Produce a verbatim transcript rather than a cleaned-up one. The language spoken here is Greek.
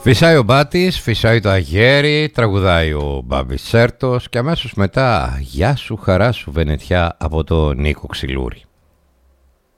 Φυσάει ο Μπάτης, φυσάει το αγέρι, τραγουδάει ο Μπάμπης Σέρτος και αμέσως μετά «Γεια σου χαρά σου Βενετιά» από τον Νίκο Ξυλούρη.